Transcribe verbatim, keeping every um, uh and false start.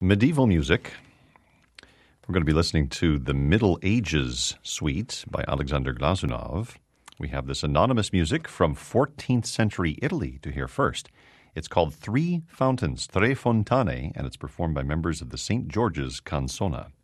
Medieval music. We're going to be listening to the Middle Ages Suite by Alexander Glazunov. We have this anonymous music from fourteenth century Italy to hear first. It's called Three Fountains, Tre Fontane, and it's performed by members of the Saint George's Canzona.